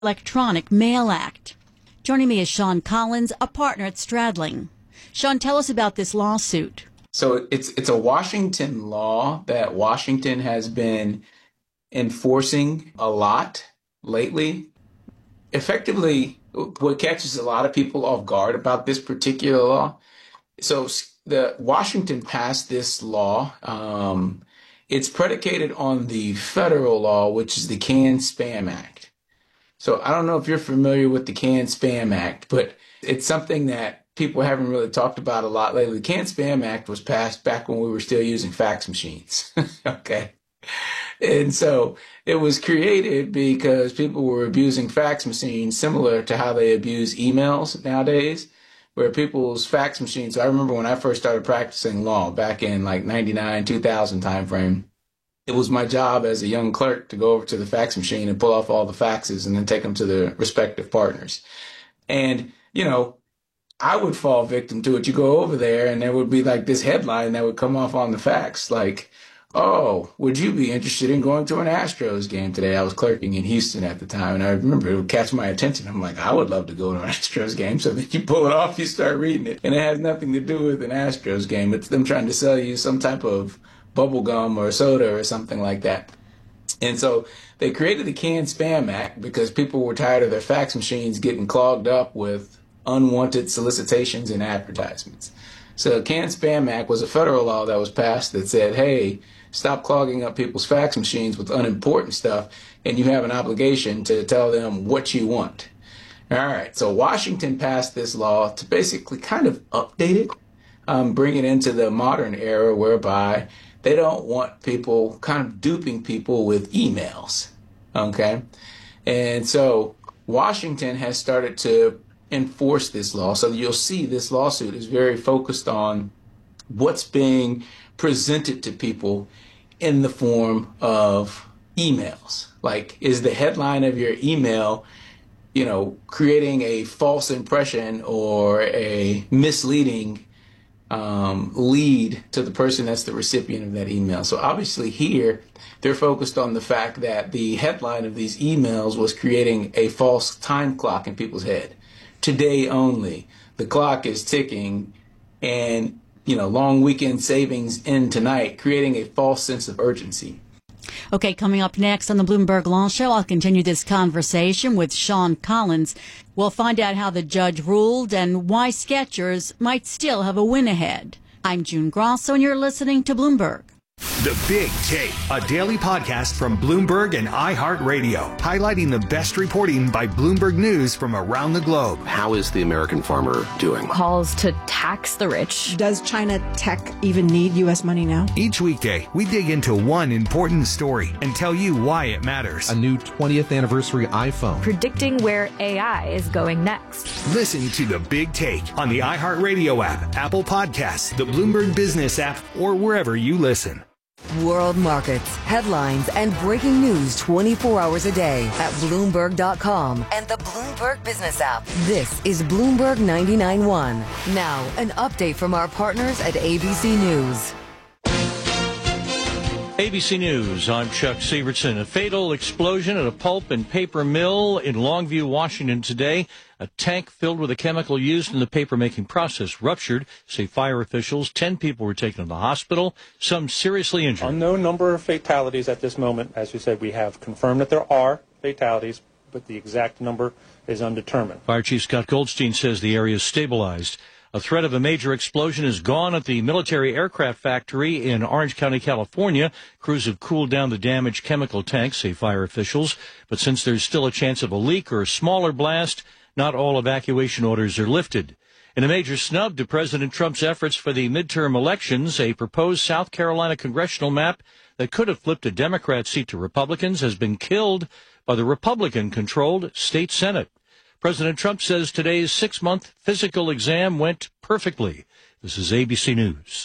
Electronic Mail Act. Joining me is Sean Collins, a partner at Stradling. Sean, tell us about this lawsuit. So it's a Washington law that Washington has been enforcing a lot lately. Effectively, what catches a lot of people off guard about this particular law. So the Washington passed this law. It's predicated on the federal law, which is the CAN-SPAM Act. So I don't know if you're familiar with the CAN-SPAM Act, but it's something that people haven't really talked about a lot lately. The CAN-SPAM Act was passed back when we were still using fax machines. Okay. And so it was created because people were abusing fax machines similar to how they abuse emails nowadays, where people's fax machines. So I remember when I first started practicing law back in like 99, 2000 timeframe, it was my job as a young clerk to go over to the fax machine and pull off all the faxes and then take them to the respective partners. And, you know, I would fall victim to it. You go over there and there would be like this headline that would come off on the fax, like, "Oh, would you be interested in going to an Astros game today?" I was clerking in Houston at the time, and I remember it would catch my attention. I'm like, I would love to go to an Astros game. So then you pull it off, you start reading it, and it has nothing to do with an Astros game. It's them trying to sell you some type of bubble gum or soda or something like that. And so they created the CAN-SPAM Act because people were tired of their fax machines getting clogged up with unwanted solicitations and advertisements. So CAN-SPAM Act was a federal law that was passed that said, hey, stop clogging up people's fax machines with unimportant stuff, and you have an obligation to tell them what you want. All right, so Washington passed this law to basically kind of update it, bring it into the modern era whereby they don't want people kind of duping people with emails, okay? And so Washington has started to enforce this law. So you'll see this lawsuit is very focused on what's being presented to people in the form of emails. Like, is the headline of your email, you know, creating a false impression or a misleading lead to the person that's the recipient of that email? So obviously here, they're focused on the fact that the headline of these emails was creating a false time clock in people's head. Today only, the clock is ticking, and, you know, long weekend savings end tonight, creating a false sense of urgency. Okay, coming up next on the Bloomberg Law Show, I'll continue this conversation with Sean Collins. We'll find out how the judge ruled and why Skechers might still have a win ahead. I'm June Grosso, and you're listening to Bloomberg. The Big Take, a daily podcast from Bloomberg and iHeartRadio, highlighting the best reporting by Bloomberg News from around the globe. How is the American farmer doing? Calls to tax the rich. Does China tech even need U.S. money now? Each weekday, we dig into one important story and tell you why it matters. A new 20th anniversary iPhone. Predicting where AI is going next. Listen to The Big Take on the iHeartRadio app, Apple Podcasts, the Bloomberg Business app, or wherever you listen. World markets, headlines, and breaking news 24 hours a day at Bloomberg.com and the Bloomberg Business app. This is Bloomberg 99.1. Now, an update from our partners at ABC News. ABC News, I'm Chuck Sievertson. A fatal explosion at a pulp and paper mill in Longview, Washington today. A tank filled with a chemical used in the paper-making process ruptured, say fire officials. 10 people were taken to the hospital, some seriously injured. Unknown number of fatalities at this moment. As you said, we have confirmed that there are fatalities, but the exact number is undetermined. Fire Chief Scott Goldstein says the area is stabilized. A threat of a major explosion is gone at the military aircraft factory in Orange County, California. Crews have cooled down the damaged chemical tanks, say fire officials. But since there's still a chance of a leak or a smaller blast, not all evacuation orders are lifted. In a major snub to President Trump's efforts for the midterm elections, a proposed South Carolina congressional map that could have flipped a Democrat seat to Republicans has been killed by the Republican-controlled state Senate. President Trump says today's 6-month physical exam went perfectly. This is ABC News.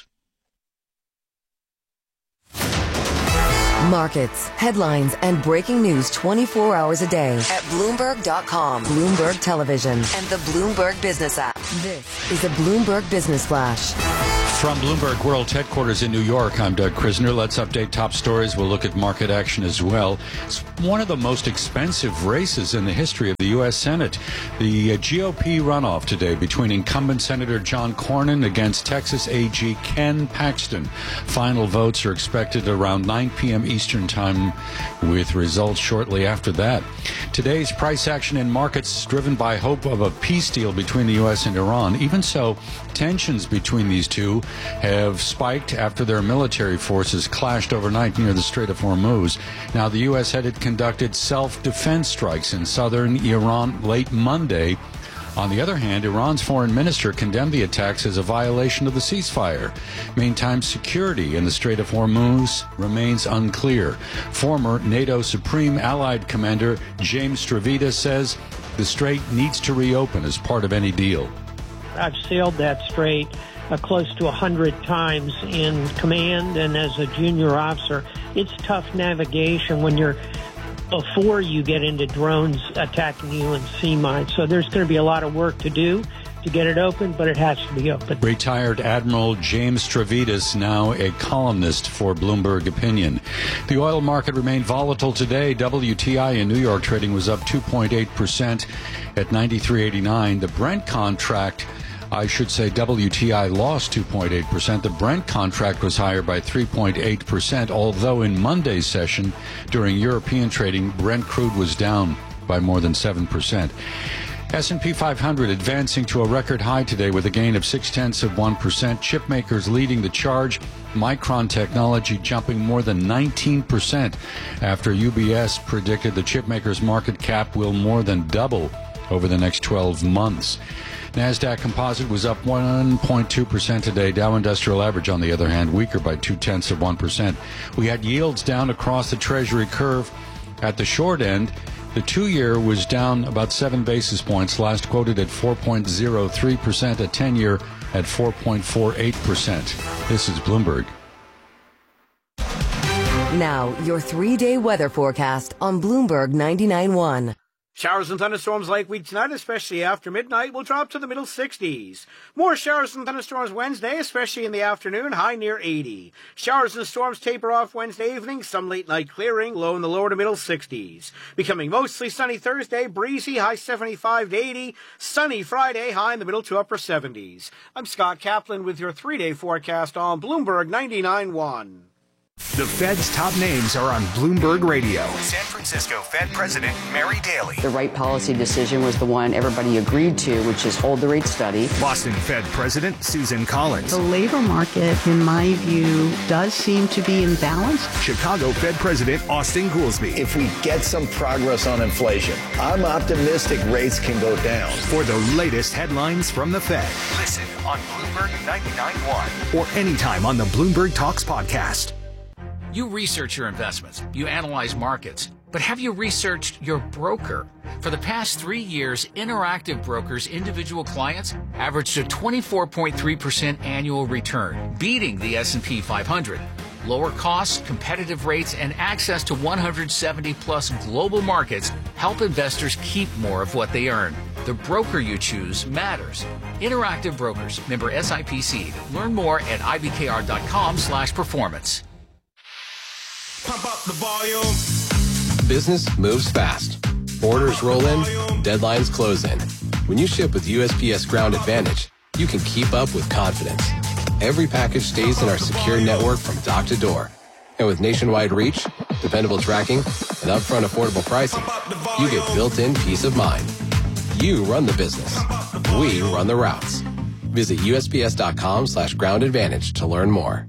Markets, headlines, and breaking news 24 hours a day at Bloomberg.com, Bloomberg Television, and the Bloomberg Business app. This is a Bloomberg Business Flash. From Bloomberg World Headquarters in New York, I'm Doug Krisner. Let's update top stories. We'll look at market action as well. It's one of the most expensive races in the history of the U.S. Senate. The GOP runoff today between incumbent Senator John Cornyn against Texas AG Ken Paxton. Final votes are expected around 9 p.m. Eastern Time, with results shortly after that. Today's price action in markets is driven by hope of a peace deal between the U.S. and Iran. Even so, tensions between these two have spiked after their military forces clashed overnight near the Strait of Hormuz. Now, the U.S. had conducted self-defense strikes in southern Iran late Monday. On the other hand, Iran's foreign minister condemned the attacks as a violation of the ceasefire. Meantime, security in the Strait of Hormuz remains unclear. Former NATO Supreme Allied Commander James Stavridis says the strait needs to reopen as part of any deal. I've sailed that strait close to 100 times in command and as a junior officer. It's tough navigation when you're before you get into drones attacking you and sea mines. So there's going to be a lot of work to do to get it open, but it has to be open. Retired Admiral James Stavridis, now a columnist for Bloomberg Opinion. The oil market remained volatile today. WTI in New York trading was up 2.8% at $93.89. The Brent contract, WTI lost 2.8%. The Brent contract was higher by 3.8%, although in Monday's session during European trading, Brent crude was down by more than 7%. S&P 500 advancing to a record high today with a gain of 0.6%. Chip makers leading the charge. Micron Technology jumping more than 19% after UBS predicted the chip makers' market cap will more than double over the next 12 months. NASDAQ Composite was up 1.2% today. Dow Industrial Average, on the other hand, weaker by 0.2%. We had yields down across the Treasury curve. At the short end, the 2-year was down about 7 basis points, last quoted at 4.03%, a 10-year at 4.48%. This is Bloomberg. Now, your 3-day weather forecast on Bloomberg 99.1. Showers and thunderstorms likely tonight, especially after midnight, will drop to the middle 60s. More showers and thunderstorms Wednesday, especially in the afternoon, high near 80. Showers and storms taper off Wednesday evening, some late night clearing, low in the lower to middle 60s. Becoming mostly sunny Thursday, breezy, high 75 to 80. Sunny Friday, high in the middle to upper 70s. I'm Scott Kaplan with your 3-day forecast on Bloomberg 99.1. The Fed's top names are on Bloomberg Radio. San Francisco Fed President Mary Daly. The right policy decision was the one everybody agreed to, which is hold the rate steady. Boston Fed President Susan Collins. The labor market, in my view, does seem to be in balance. Chicago Fed President Austin Goolsbee. If we get some progress on inflation, I'm optimistic rates can go down. For the latest headlines from the Fed, listen on Bloomberg 99.1 or anytime on the Bloomberg Talks podcast. You research your investments, you analyze markets, but have you researched your broker? For the past 3 years, Interactive Brokers' individual clients averaged a 24.3% annual return, beating the S&P 500. Lower costs, competitive rates, and access to 170-plus global markets help investors keep more of what they earn. The broker you choose matters. Interactive Brokers, member SIPC. Learn more at ibkr.com/performance. Pump up the volume. Business moves fast. Orders roll in, deadlines close in. When you ship with USPS Ground Advantage, you can keep up with confidence. Every package stays in our secure network from dock to door. And with nationwide reach, dependable tracking, and upfront affordable pricing, you get built-in peace of mind. You run the business. We run the routes. Visit USPS.com/Ground Advantage to learn more.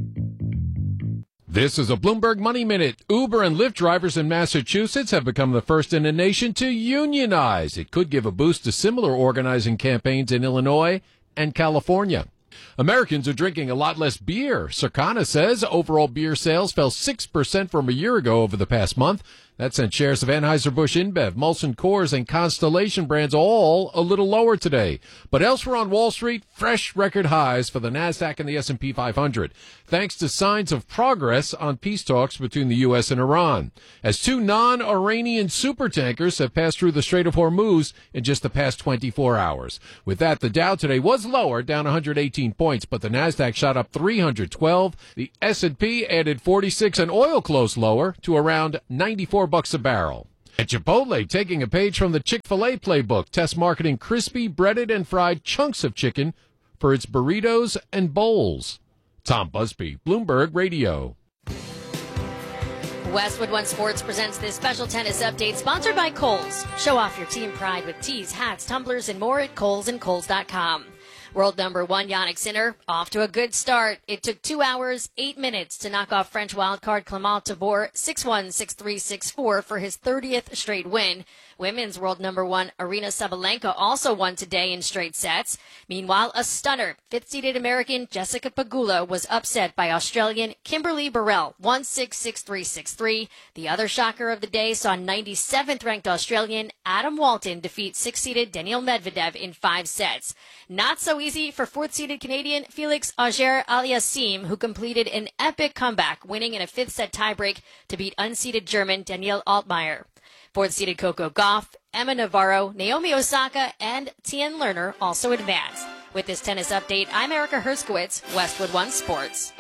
This is a Bloomberg Money Minute. Uber and Lyft drivers in Massachusetts have become the first in the nation to unionize. It could give a boost to similar organizing campaigns in Illinois and California. Americans are drinking a lot less beer. Circana says overall beer sales fell 6% from a year ago over the past month. That sent shares of Anheuser-Busch InBev, Molson Coors, and Constellation brands all a little lower today. But elsewhere on Wall Street, fresh record highs for the NASDAQ and the S&P 500, thanks to signs of progress on peace talks between the U.S. and Iran, as two non-Iranian supertankers have passed through the Strait of Hormuz in just the past 24 hours. With that, the Dow today was lower, down 118 points, but the NASDAQ shot up 312. The S&P added 46, and oil closed lower to around $94 a barrel. And Chipotle taking a page from the Chick-fil-A playbook, test marketing crispy, breaded, and fried chunks of chicken for its burritos and bowls. Tom Busby, Bloomberg Radio. Westwood One Sports presents this special tennis update sponsored by Kohl's. Show off your team pride with tees, hats, tumblers, and more at Kohl's and Kohl's.com. World number one Jannik Sinner off to a good start. It took 2 hours, 8 minutes to knock off French wildcard Clément Tabor 6-1, 6-3, 6-4 for his 30th straight win. Women's world number one Aryna Sabalenka also won today in straight sets. Meanwhile, a stunner, fifth-seeded American Jessica Pegula was upset by Australian Kimberly Burrell 1-6, 6-3, 6-3. The other shocker of the day saw 97th ranked Australian Adam Walton defeat sixth-seeded Daniil Medvedev in 5 sets. Not so easy for fourth-seeded Canadian Felix Auger-Aliassime, who completed an epic comeback, winning in a fifth-set tiebreak to beat unseeded German Danielle Altmaier. Fourth-seeded Coco Gauff, Emma Navarro, Naomi Osaka, and Tien Lerner also advanced. With this tennis update, I'm Erica Herskowitz, Westwood One Sports.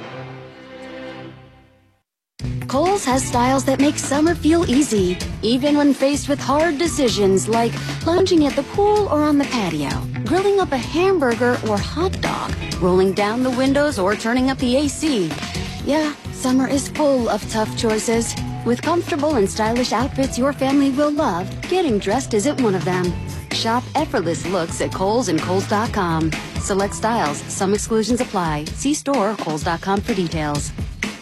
Kohl's has styles that make summer feel easy, even when faced with hard decisions like lounging at the pool or on the patio, grilling up a hamburger or hot dog, rolling down the windows or turning up the AC. Yeah, summer is full of tough choices. With comfortable and stylish outfits your family will love, getting dressed isn't one of them. Shop effortless looks at Kohl's and Kohl's.com. Select styles, some exclusions apply. See store or Kohl's.com for details.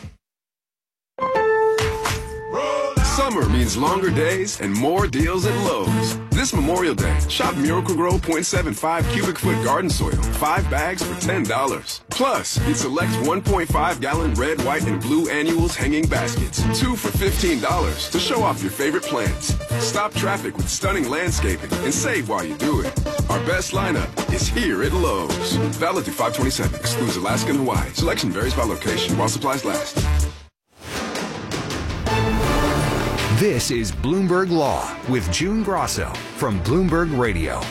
Summer means longer days and more deals at Lowe's. This Memorial Day, shop Miracle-Gro 0.75 cubic foot garden soil, 5 bags for $10. Plus, get select 1.5-gallon red, white, and blue annuals hanging baskets, 2 for $15 to show off your favorite plants. Stop traffic with stunning landscaping and save while you do it. Our best lineup is here at Lowe's. Valid through 5/27, excludes Alaska and Hawaii. Selection varies by location while supplies last. This is Bloomberg Law with June Grosso from Bloomberg Radio.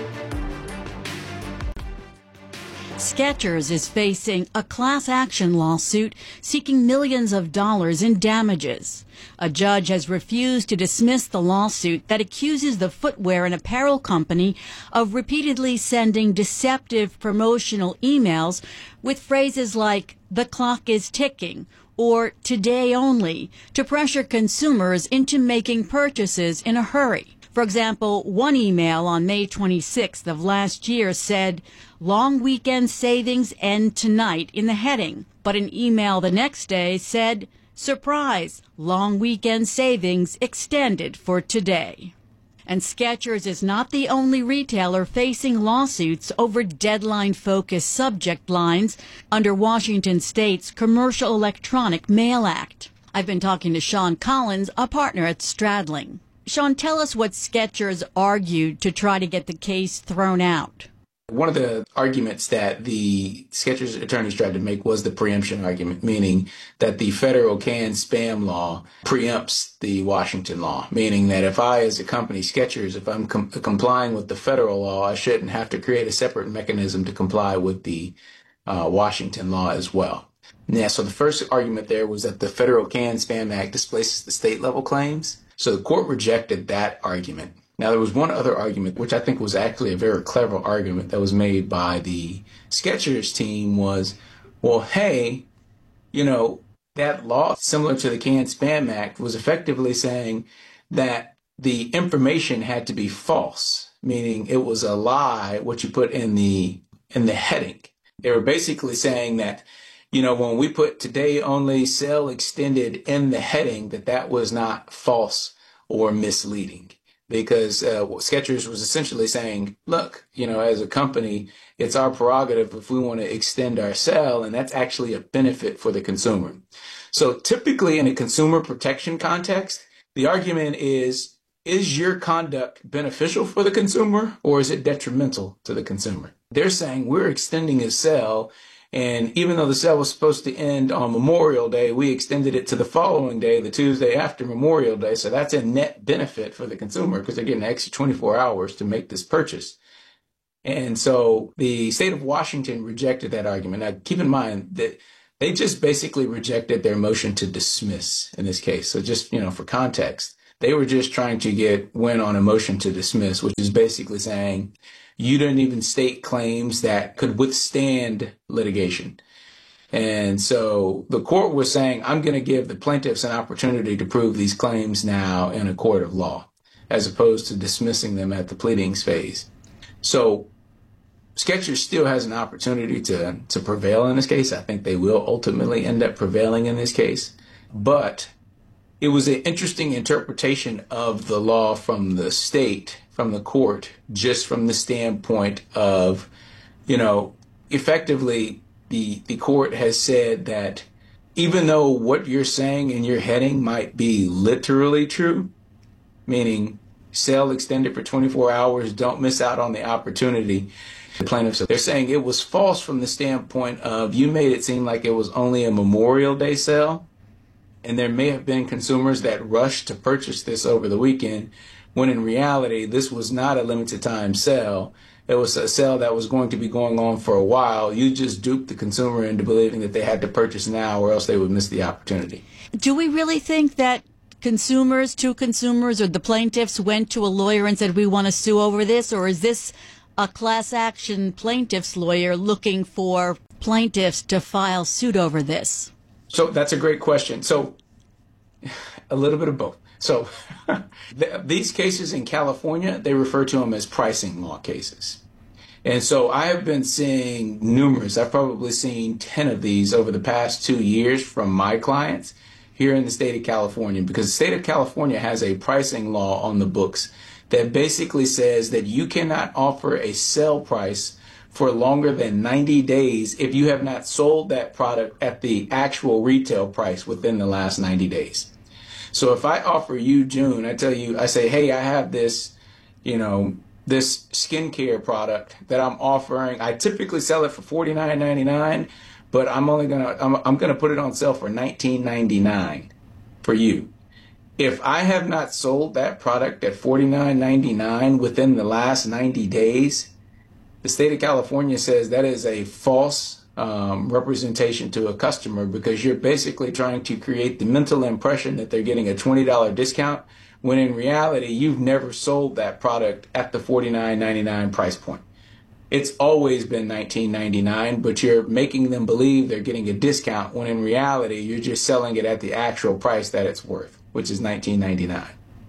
Skechers is facing a class action lawsuit seeking millions of dollars in damages. A judge has refused to dismiss the lawsuit that accuses the footwear and apparel company of repeatedly sending deceptive promotional emails with phrases like, "the clock is ticking," or "today only," to pressure consumers into making purchases in a hurry. For example, one email on May 26th of last year said, "Long weekend savings end tonight" in the heading, but an email the next day said, "Surprise, long weekend savings extended for today." And Skechers is not the only retailer facing lawsuits over deadline-focused subject lines under Washington State's Commercial Electronic Mail Act. I've been talking to Sean Collins, a partner at Stradling. Sean, tell us what Skechers argued to try to get the case thrown out. One of the arguments that the Skechers attorneys tried to make was the preemption argument, meaning that the federal canned spam law preempts the Washington law, meaning that if I, as a company, Skechers, if I'm complying with the federal law, I shouldn't have to create a separate mechanism to comply with the Washington law as well. Yeah, so the first argument there was that the Federal Canned Spam Act displaces the state level claims. So the court rejected that argument. Now, there was one other argument, which I think was actually a very clever argument that was made by the Skechers team was, well, hey, that law, similar to the Canned Spam Act, was effectively saying that the information had to be false, meaning it was a lie what you put in the heading. They were basically saying that, when we put "today only, sale extended" in the heading, that was not false or misleading. Because Skechers was essentially saying, look, as a company, it's our prerogative if we want to extend our sale, and that's actually a benefit for the consumer. So typically in a consumer protection context, The argument is your conduct beneficial for the consumer or is it detrimental to the consumer? They're saying we're extending a sale, and even though the sale was supposed to end on Memorial Day, we extended it to the following day, the Tuesday after Memorial Day. So that's a net benefit for the consumer because they're getting an extra 24 hours to make this purchase. And so the state of Washington rejected that argument. Now, keep in mind that they just basically rejected their motion to dismiss in this case. So just, for context, they were just trying to win on a motion to dismiss, which is basically saying you didn't even state claims that could withstand litigation. And so the court was saying, I'm going to give the plaintiffs an opportunity to prove these claims now in a court of law, as opposed to dismissing them at the pleadings phase. So Skechers still has an opportunity to prevail in this case. I think they will ultimately end up prevailing in this case. But it was an interesting interpretation of the law from the state, from the court, just from the standpoint of, effectively the court has said that even though what you're saying in your heading might be literally true, meaning sale extended for 24 hours, don't miss out on the opportunity. The plaintiffs, they're saying it was false from the standpoint of you made it seem like it was only a Memorial Day sale, and there may have been consumers that rushed to purchase this over the weekend, when in reality, this was not a limited time sale. It was a sale that was going to be going on for a while. You just duped the consumer into believing that they had to purchase now or else they would miss the opportunity. Do we really think that two consumers or the plaintiffs went to a lawyer and said, we want to sue over this? Or is this a class action plaintiff's lawyer looking for plaintiffs to file suit over this? So that's a great question. So a little bit of both. So these cases in California, they refer to them as pricing law cases. And so I have been seeing numerous, I've probably seen 10 of these over the past 2 years from my clients here in the state of California, because the state of California has a pricing law on the books that basically says that you cannot offer a sale price for longer than 90 days if you have not sold that product at the actual retail price within the last 90 days. So if I offer you, June, I say, hey, I have this, this skincare product that I'm offering. I typically sell it for $49.99, but I'm gonna put it on sale for $19.99 for you. If I have not sold that product at $49.99 within the last 90 days, the state of California says that is a false representation to a customer, because you're basically trying to create the mental impression that they're getting a $20 discount, when in reality, you've never sold that product at the $49.99 price point. It's always been $19.99, but you're making them believe they're getting a discount, when in reality, you're just selling it at the actual price that it's worth, which is $19.99.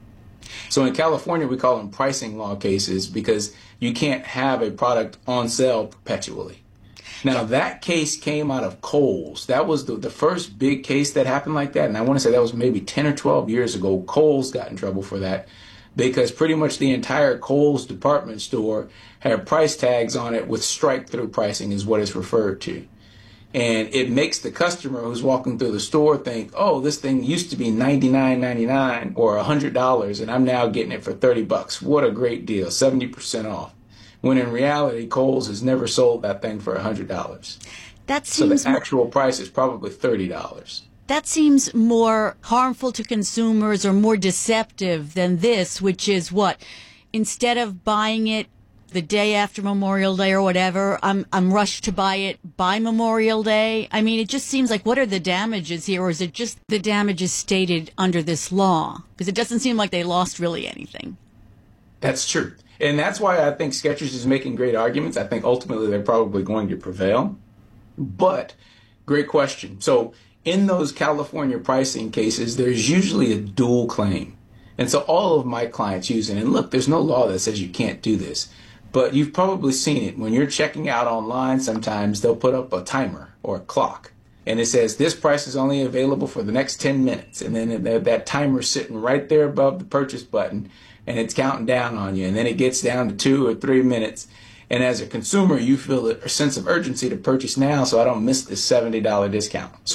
So in California, we call them pricing law cases because you can't have a product on sale perpetually. Now, that case came out of Kohl's. That was the first big case that happened like that. And I want to say that was maybe 10 or 12 years ago. Kohl's got in trouble for that because pretty much the entire Kohl's department store had price tags on it with strike-through pricing is what it's referred to. And it makes the customer who's walking through the store think, oh, this thing used to be $99.99 or $100, and I'm now getting it for $30. What a great deal, 70% off. When in reality, Kohl's has never sold that thing for $100. So the actual price is probably $30. That seems more harmful to consumers or more deceptive than this, which is what? Instead of buying it the day after Memorial Day or whatever, I'm rushed to buy it by Memorial Day. I mean, it just seems like, what are the damages here? Or is it just the damages stated under this law? Because it doesn't seem like they lost really anything. That's true. And that's why I think Skechers is making great arguments. I think ultimately they're probably going to prevail. But great question. So in those California pricing cases, there's usually a dual claim. And so all of my clients use it. And look, there's no law that says you can't do this. But you've probably seen it. When you're checking out online, sometimes they'll put up a timer or a clock. And it says this price is only available for the next 10 minutes. And then that timer's sitting right there above the purchase button. And it's counting down on you. And then it gets down to 2 or 3 minutes. And as a consumer, you feel a sense of urgency to purchase now so I don't miss this $70 discount. So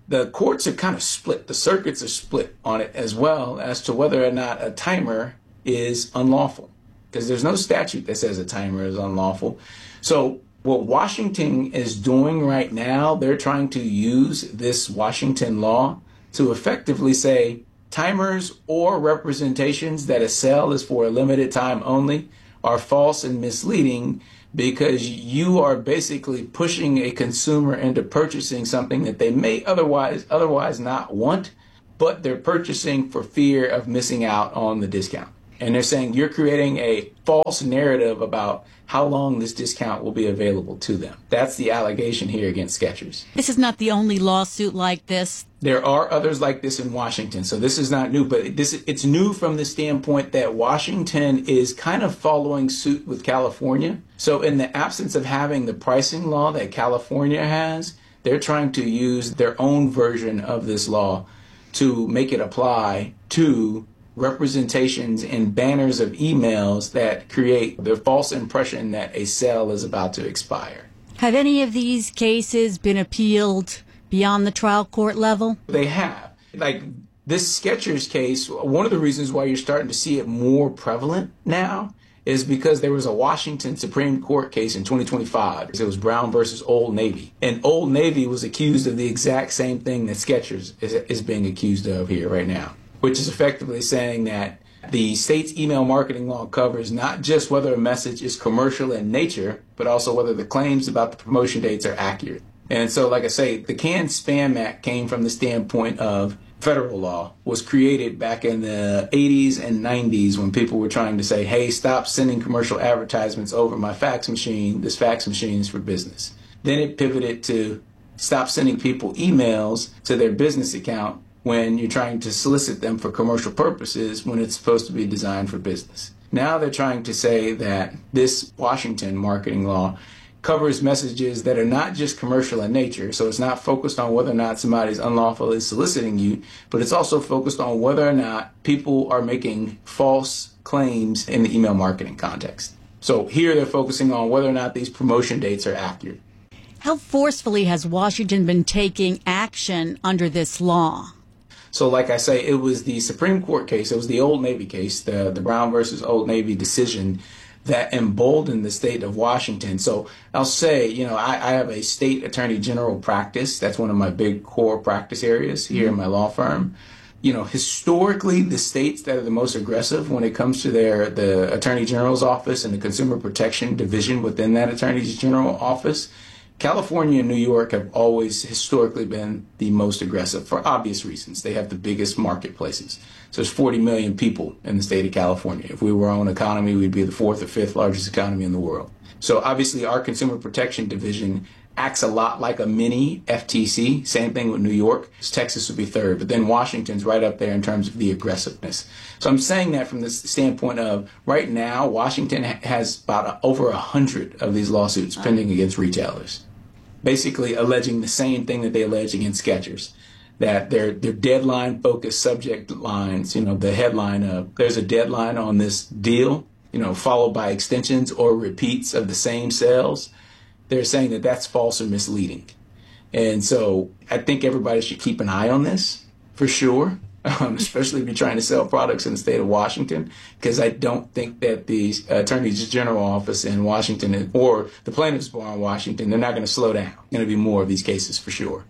the courts are kind of split. The circuits are split on it as well as to whether or not a timer is unlawful, because there's no statute that says a timer is unlawful. So what Washington is doing right now, they're trying to use this Washington law to effectively say timers or representations that a sale is for a limited time only are false and misleading, because you are basically pushing a consumer into purchasing something that they may otherwise not want, but they're purchasing for fear of missing out on the discount. And they're saying you're creating a false narrative about how long this discount will be available to them. That's the allegation here against Skechers. This is not the only lawsuit like this. There are others like this in Washington, so this is not new, but it's new from the standpoint that Washington is kind of following suit with California. So in the absence of having the pricing law that California has, they're trying to use their own version of this law to make it apply to representations and banners of emails that create the false impression that a sale is about to expire. Have any of these cases been appealed beyond the trial court level? They have. Like this Skechers case, one of the reasons why you're starting to see it more prevalent now is because there was a Washington Supreme Court case in 2025. It was Brown versus Old Navy. And Old Navy was accused of the exact same thing that Skechers is being accused of here right now, which is effectively saying that the state's email marketing law covers not just whether a message is commercial in nature, but also whether the claims about the promotion dates are accurate. And so, like I say, the Canned Spam Act came from the standpoint of federal law, was created back in the 80s and 90s when people were trying to say, hey, stop sending commercial advertisements over my fax machine. This fax machine is for business. Then it pivoted to stop sending people emails to their business account when you're trying to solicit them for commercial purposes when it's supposed to be designed for business. Now they're trying to say that this Washington marketing law covers messages that are not just commercial in nature. So it's not focused on whether or not somebody's unlawfully soliciting you, but it's also focused on whether or not people are making false claims in the email marketing context. So here they're focusing on whether or not these promotion dates are accurate. How forcefully has Washington been taking action under this law? So like I say, it was the Supreme Court case, it was the Old Navy case, the Brown versus Old Navy decision that emboldened the state of Washington. So I'll say, I have a state attorney general practice. That's one of my big core practice areas here in my law firm. Historically, the states that are the most aggressive when it comes to the attorney general's office and the consumer protection division within that attorney general office, California and New York have always historically been the most aggressive for obvious reasons. They have the biggest marketplaces. So there's 40 million people in the state of California. If we were our own economy, we'd be the fourth or fifth largest economy in the world. So obviously our consumer protection division acts a lot like a mini FTC. Same thing with New York. Texas would be third, but then Washington's right up there in terms of the aggressiveness. So I'm saying that from the standpoint of right now, Washington has about over 100 of these lawsuits pending against retailers, basically alleging the same thing that they allege against Skechers, that they're deadline-focused subject lines, the headline of there's a deadline on this deal, followed by extensions or repeats of the same sales. They're saying that that's false or misleading. And so I think everybody should keep an eye on this for sure, especially if you're trying to sell products in the state of Washington, because I don't think that the Attorney General office in Washington or the plaintiffs bar in Washington, they're not going to slow down. Going to be more of these cases for sure.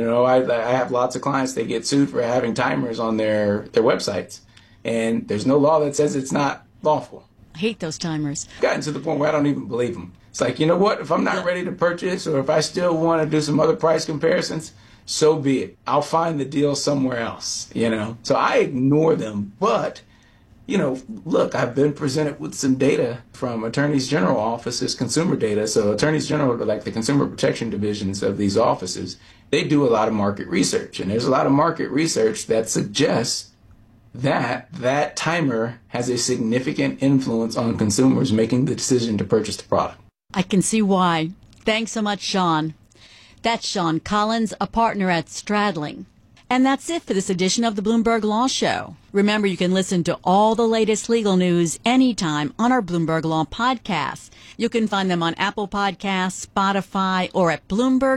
I have lots of clients that get sued for having timers on their websites, and there's no law that says it's not lawful. I hate those timers. Gotten to the point where I don't even believe them. It's like, you know what? If I'm not ready to purchase, or if I still want to do some other price comparisons, so be it. I'll find the deal somewhere else, So I ignore them. But, look, I've been presented with some data from attorneys general offices, consumer data. So attorneys general, like the consumer protection divisions of these offices, they do a lot of market research. And there's a lot of market research that suggests that timer has a significant influence on consumers making the decision to purchase the product. I can see why. Thanks so much, Sean. That's Sean Collins, a partner at Stradling. And that's it for this edition of the Bloomberg Law Show. Remember, you can listen to all the latest legal news anytime on our Bloomberg Law podcasts. You can find them on Apple Podcasts, Spotify, or at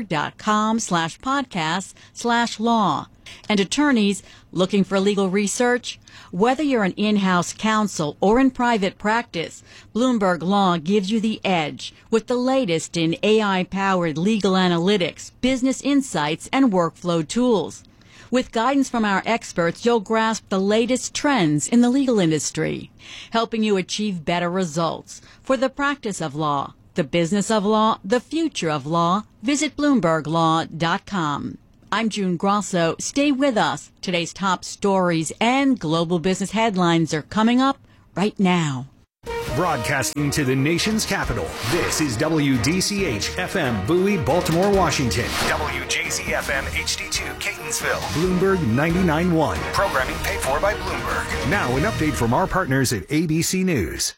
Bloomberg.com/podcast/law. And attorneys looking for legal research? Whether you're an in-house counsel or in private practice, Bloomberg Law gives you the edge with the latest in AI-powered legal analytics, business insights, and workflow tools. With guidance from our experts, you'll grasp the latest trends in the legal industry, helping you achieve better results for the practice of law, the business of law, the future of law. Visit BloombergLaw.com. I'm June Grosso. Stay with us. Today's top stories and global business headlines are coming up right now. Broadcasting to the nation's capital, this is WDCH-FM Bowie, Baltimore, Washington. WJZ-FM HD2 Catonsville. Bloomberg 99.1. Programming paid for by Bloomberg. Now an update from our partners at ABC News.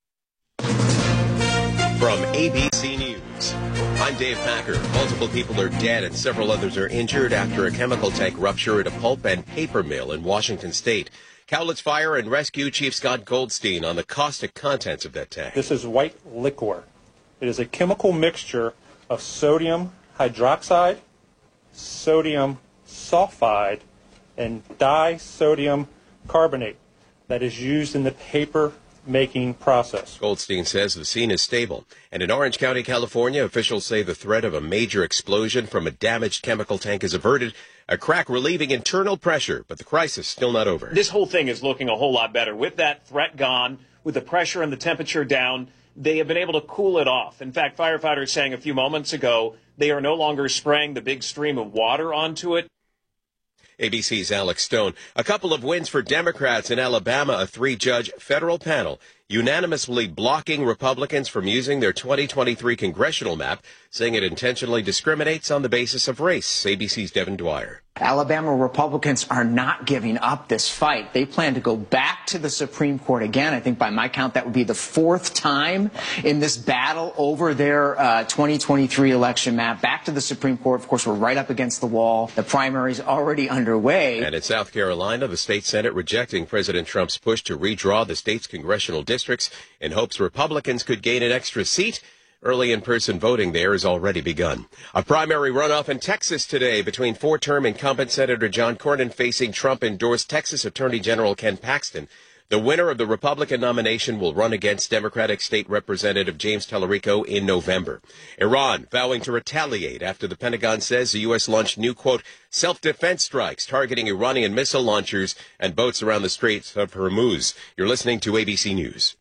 From ABC News, I'm Dave Packer. Multiple people are dead and several others are injured after a chemical tank rupture at a pulp and paper mill in Washington State. Cowlitz Fire and Rescue Chief Scott Goldstein on the caustic contents of that tank. This is white liquor. It is a chemical mixture of sodium hydroxide, sodium sulfide, and disodium carbonate that is used in the paper making process. Goldstein says the scene is stable. And in Orange County, California, officials say the threat of a major explosion from a damaged chemical tank is averted, a crack relieving internal pressure, but the crisis still not over. This whole thing is looking a whole lot better. With that threat gone, with the pressure and the temperature down, they have been able to cool it off. In fact, firefighters saying a few moments ago, they are no longer spraying the big stream of water onto it. ABC's Alex Stone. A couple of wins for Democrats in Alabama, a 3-judge federal panel unanimously blocking Republicans from using their 2023 congressional map, saying it intentionally discriminates on the basis of race. ABC's Devin Dwyer. Alabama Republicans are not giving up this fight. They plan to go back to the Supreme Court again. I think by my count that would be the 4th time in this battle over their 2023 election map. Back to the Supreme Court. Of course, we're right up against the wall. The primary's already underway. And in South Carolina, the state Senate rejecting President Trump's push to redraw the state's congressional districts in hopes Republicans could gain an extra seat. Early in-person voting there has already begun. A primary runoff in Texas today between 4-term incumbent Senator John Cornyn facing Trump-endorsed Texas Attorney General Ken Paxton. The winner of the Republican nomination will run against Democratic State Representative James Tallarico in November. Iran vowing to retaliate after the Pentagon says the U.S. launched new, quote, self-defense strikes targeting Iranian missile launchers and boats around the Straits of Hormuz. You're listening to ABC News.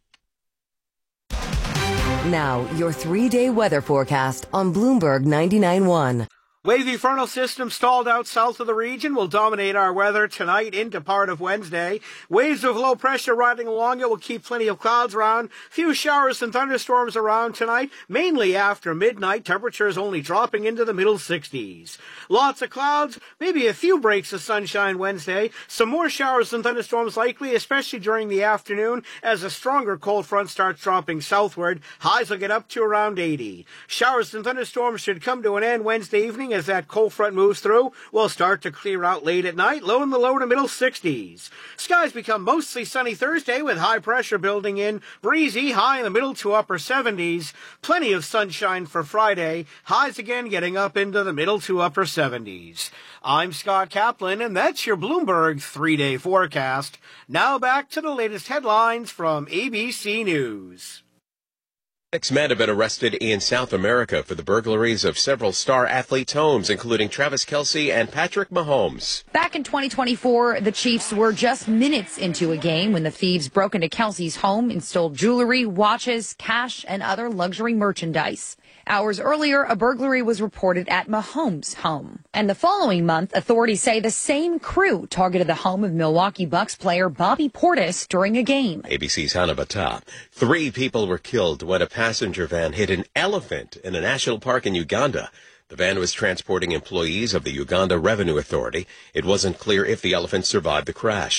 Now, your 3-day weather forecast on Bloomberg 99.1. Wavy frontal system stalled out south of the region will dominate our weather tonight into part of Wednesday. Waves of low pressure riding along it will keep plenty of clouds around. Few showers and thunderstorms around tonight, mainly after midnight. Temperatures only dropping into the middle 60s. Lots of clouds, maybe a few breaks of sunshine Wednesday. Some more showers and thunderstorms likely, especially during the afternoon as a stronger cold front starts dropping southward. Highs will get up to around 80. Showers and thunderstorms should come to an end Wednesday evening as that cold front moves through. We'll start to clear out late at night, low in the low to middle 60s. Skies become mostly sunny Thursday with high pressure building in. Breezy, high in the middle to upper 70s. Plenty of sunshine for Friday. Highs again getting up into the middle to upper 70s. I'm Scott Kaplan, and that's your Bloomberg 3-day forecast. Now back to the latest headlines from ABC News. 6 men have been arrested in South America for the burglaries of several star athletes' homes, including Travis Kelce and Patrick Mahomes. Back in 2024, the Chiefs were just minutes into a game when the thieves broke into Kelce's home and stole jewelry, watches, cash, and other luxury merchandise. Hours earlier, a burglary was reported at Mahomes' home. And the following month, authorities say the same crew targeted the home of Milwaukee Bucks player Bobby Portis during a game. ABC's Hannah Bata. 3 people were killed when a passenger van hit an elephant in a national park in Uganda. The van was transporting employees of the Uganda Revenue Authority. It wasn't clear if the elephant survived the crash.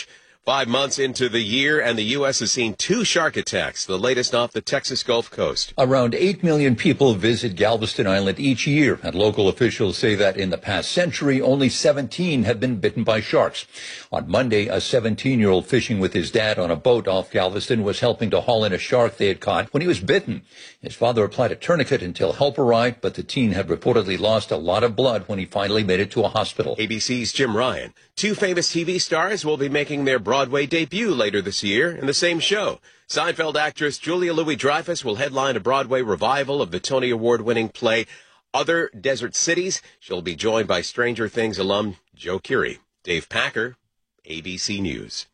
5 months into the year, and the U.S. has seen 2 shark attacks, the latest off the Texas Gulf Coast. Around 8 million people visit Galveston Island each year, and local officials say that in the past century, only 17 have been bitten by sharks. On Monday, a 17-year-old fishing with his dad on a boat off Galveston was helping to haul in a shark they had caught when he was bitten. His father applied a tourniquet until help arrived, but the teen had reportedly lost a lot of blood when he finally made it to a hospital. ABC's Jim Ryan. 2 famous TV stars will be making their Broadway debut later this year in the same show. Seinfeld actress Julia Louis-Dreyfus will headline a Broadway revival of the Tony Award-winning play Other Desert Cities. She'll be joined by Stranger Things alum Joe Keery. Dave Packer, ABC News.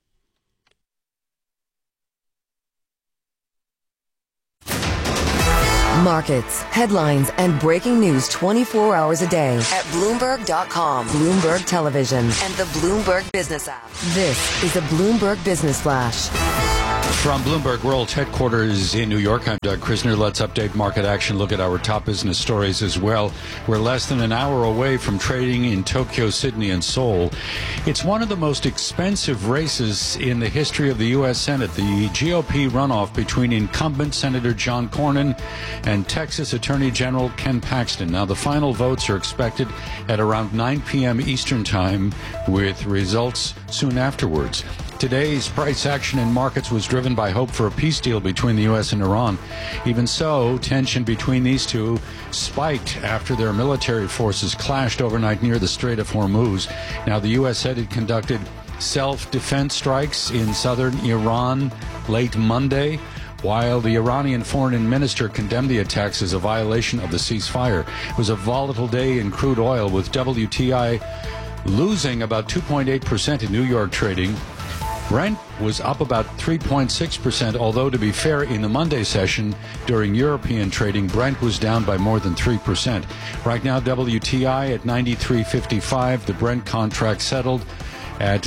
Markets, headlines, and breaking news 24 hours a day at Bloomberg.com, Bloomberg Television, and the Bloomberg Business app. This is a Bloomberg Business Flash. From Bloomberg World Headquarters in New York, I'm Doug Krisner. Let's update market action, look at our top business stories as well. We're less than an hour away from trading in Tokyo, Sydney, and Seoul. It's one of the most expensive races in the history of the U.S. Senate, the GOP runoff between incumbent Senator John Cornyn and Texas Attorney General Ken Paxton. Now, the final votes are expected at around 9 p.m. Eastern Time, with results soon afterwards. Today's price action in markets was driven by hope for a peace deal between the U.S. and Iran. Even so, tension between these two spiked after their military forces clashed overnight near the Strait of Hormuz. Now, the U.S. said it conducted self-defense strikes in southern Iran late Monday, while the Iranian foreign minister condemned the attacks as a violation of the ceasefire. It was a volatile day in crude oil, with WTI losing about 2.8% in New York trading. Brent was up about 3.6%, although to be fair, in the Monday session during European trading, Brent was down by more than 3%. Right now, WTI at 93.55. The Brent contract settled at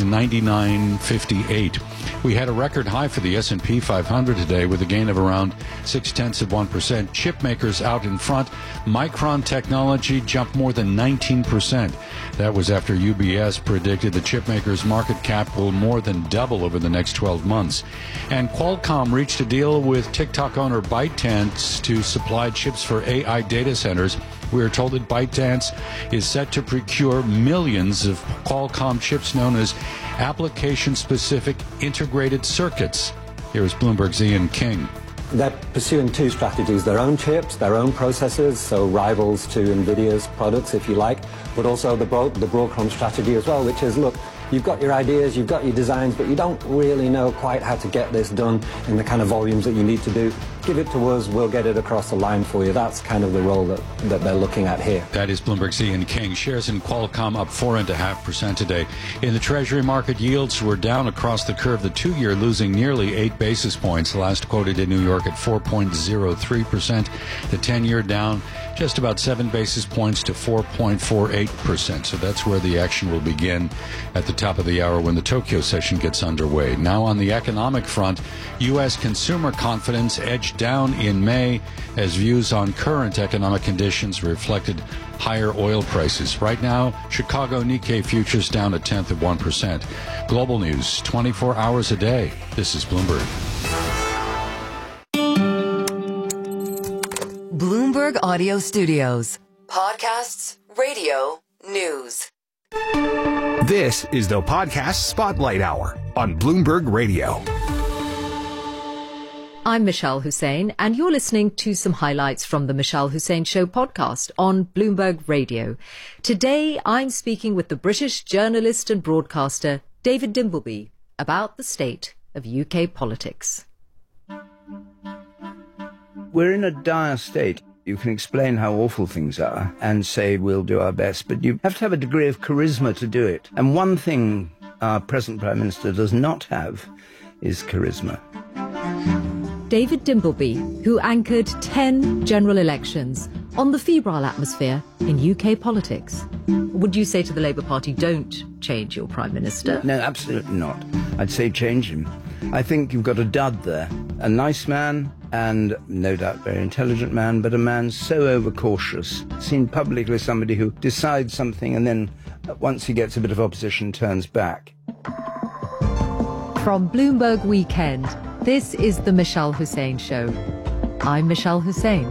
99.58. We had a record high for the S&P 500 today with a gain of around 0.6%. Chip makers out in front. Micron Technology jumped more than 19%. That was after UBS predicted the chip makers' market cap will more than double over the next 12 months. And Qualcomm reached a deal with TikTok owner ByteDance to supply chips for AI data centers. We are told that ByteDance is set to procure millions of Qualcomm chips known as application-specific integrated circuits. Here is Bloomberg's Ian King. They're pursuing 2 strategies, their own chips, their own processors, so rivals to NVIDIA's products, if you like, but also the Broadcom strategy as well, which is, look, you've got your ideas, you've got your designs, but you don't really know quite how to get this done in the kind of volumes that you need to do. Give it to us, we'll get it across the line for you. That's kind of the role that they're looking at here. That is Bloomberg's Ian King. Shares in Qualcomm up 4.5% today. In the Treasury market, yields were down across the curve. The 2-year losing nearly 8 basis points. Last quoted in New York at 4.03%. The 10-year down just about 7 basis points to 4.48%. So that's where the action will begin at the top of the hour when the Tokyo session gets underway. Now on the economic front, U.S. consumer confidence edged down in May as views on current economic conditions reflected higher oil prices. Right now, Chicago Nikkei futures down 0.1%. Global news 24 hours a day. This is Bloomberg. Bloomberg Audio Studios. Podcasts, radio, news. This is the Podcast Spotlight Hour on Bloomberg Radio. I'm Michelle Hussein, and you're listening to some highlights from the Michelle Hussein Show podcast on Bloomberg Radio. Today, I'm speaking with the British journalist and broadcaster David Dimbleby about the state of UK politics. We're in a dire state. You can explain how awful things are and say we'll do our best, but you have to have a degree of charisma to do it. And one thing our present Prime Minister does not have is charisma. David Dimbleby, who anchored 10 general elections on the febrile atmosphere in UK politics. Would you say to the Labour Party, don't change your Prime Minister? No, absolutely not. I'd say change him. I think you've got a dud there. A nice man, and no doubt very intelligent man, but a man so overcautious. Seen publicly somebody who decides something and then, once he gets a bit of opposition, turns back. From Bloomberg Weekend, this is the Michelle Hussein Show. I'm Michelle Hussein.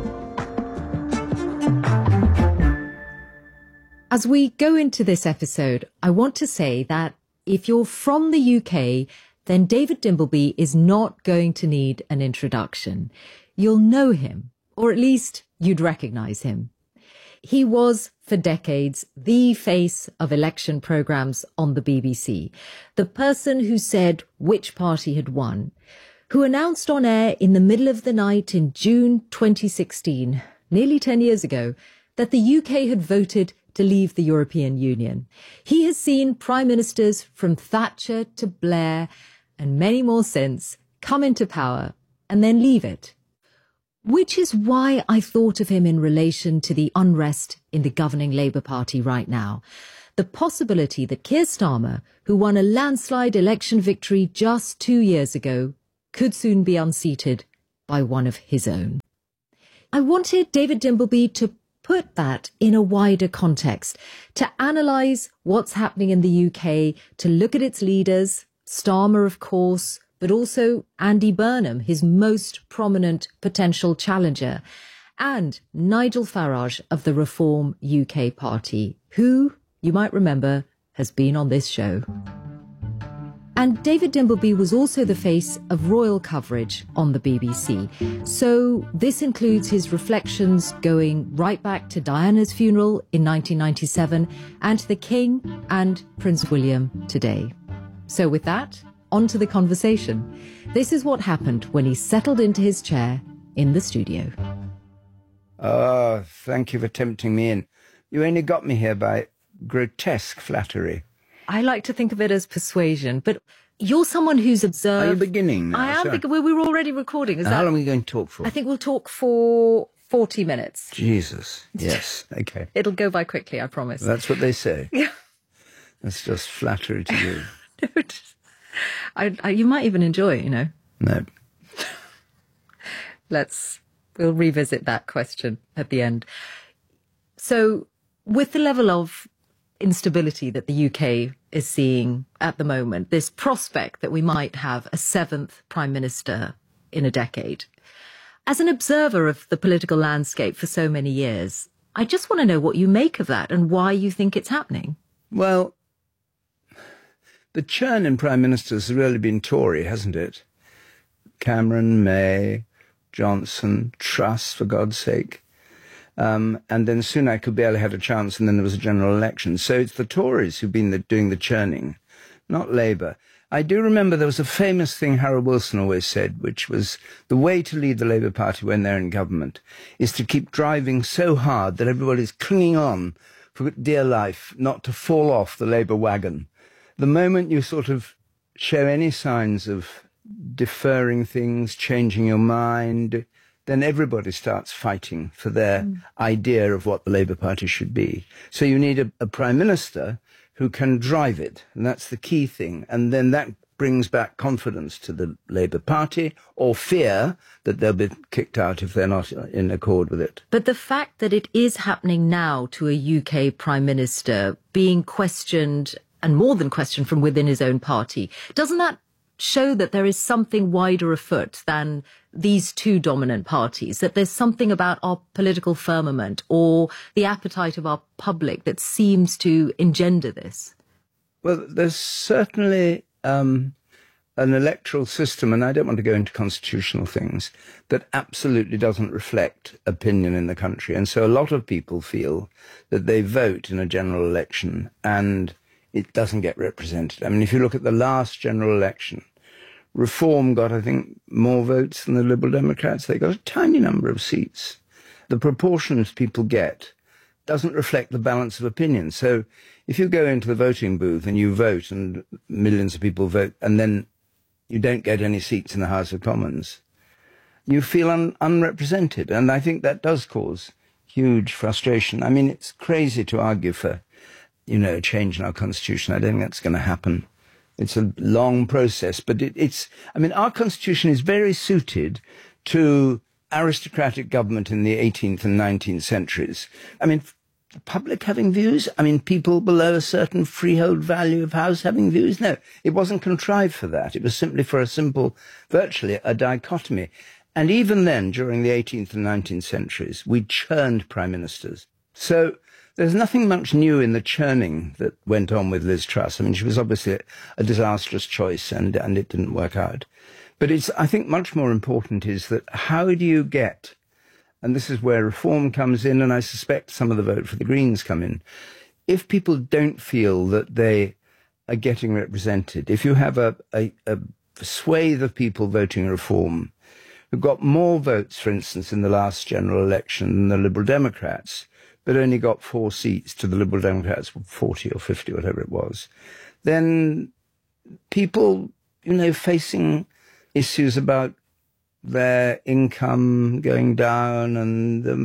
As we go into this episode, I want to say that if you're from the UK, then David Dimbleby is not going to need an introduction. You'll know him, or at least you'd recognise him. He was, for decades, the face of election programmes on the BBC, the person who said which party had won, who announced on air in the middle of the night in June 2016, nearly 10 years ago, that the UK had voted to leave the European Union. He has seen prime ministers from Thatcher to Blair and many more since come into power and then leave it. Which is why I thought of him in relation to the unrest in the governing Labour Party right now. The possibility that Keir Starmer, who won a landslide election victory just 2 years ago, could soon be unseated by one of his own. I wanted David Dimbleby to put that in a wider context, to analyse what's happening in the UK, to look at its leaders, Starmer, of course, but also Andy Burnham, his most prominent potential challenger, and Nigel Farage of the Reform UK Party, who, you might remember, has been on this show. And David Dimbleby was also the face of royal coverage on the BBC. So this includes his reflections going right back to Diana's funeral in 1997 and to the King and Prince William today. So with that, on to the conversation. This is what happened when he settled into his chair in the studio. Oh, thank you for tempting me in. You only got me here by grotesque flattery. I like to think of it as persuasion, but you're someone who's observed... Are you beginning now? I am beginning. We were already recording. How long are we going to talk for? I think we'll talk for 40 minutes. Jesus. Yes. Okay. It'll go by quickly, I promise. That's what they say. Yeah. That's just flattery to you. You might even enjoy it, you know. No. We'll revisit that question at the end. So, with the level of instability that the UK is seeing at the moment, this prospect that we might have a seventh Prime Minister in a decade, as an observer of the political landscape for so many years, I just want to know what you make of that and why you think it's happening. Well, the churn in Prime Ministers has really been Tory, hasn't it? Cameron, May, Johnson, Truss, for God's sake. And then Sunak barely had a chance, and then there was a general election. So it's the Tories who've been doing the churning, not Labour. I do remember there was a famous thing Harold Wilson always said, which was the way to lead the Labour Party when they're in government is to keep driving so hard that everybody's clinging on for dear life, not to fall off the Labour wagon. The moment you sort of show any signs of deferring things, changing your mind, then everybody starts fighting for their idea of what the Labour Party should be. So you need a Prime Minister who can drive it, and that's the key thing. And then that brings back confidence to the Labour Party, or fear that they'll be kicked out if they're not in accord with it. But the fact that it is happening now to a UK Prime Minister being questioned, and more than questioned, from within his own party, doesn't that show that there is something wider afoot than these two dominant parties, that there's something about our political firmament or the appetite of our public that seems to engender this? Well, there's certainly an electoral system, and I don't want to go into constitutional things, that absolutely doesn't reflect opinion in the country. And so a lot of people feel that they vote in a general election and it doesn't get represented. I mean, if you look at the last general election, Reform got, I think, more votes than the Liberal Democrats. They got a tiny number of seats. The proportions people get doesn't reflect the balance of opinion. So if you go into the voting booth and you vote and millions of people vote and then you don't get any seats in the House of Commons, you feel unrepresented. And I think that does cause huge frustration. I mean, it's crazy to argue for, a change in our constitution. I don't think that's going to happen. It's a long process, but our constitution is very suited to aristocratic government in the 18th and 19th centuries. I mean, the public having views? I mean, people below a certain freehold value of house having views? No, it wasn't contrived for that. It was simply for a simple, virtually a dichotomy. And even then, during the 18th and 19th centuries, we churned prime ministers. So there's nothing much new in the churning that went on with Liz Truss. I mean, she was obviously a disastrous choice, and it didn't work out. But I think much more important is that how do you get, and this is where reform comes in, and I suspect some of the vote for the Greens come in, if people don't feel that they are getting represented, if you have a swathe of people voting reform who got more votes, for instance, in the last general election than the Liberal Democrats, but only got 4 seats to the Liberal Democrats, 40 or 50, whatever it was, then people, facing issues about their income going down and the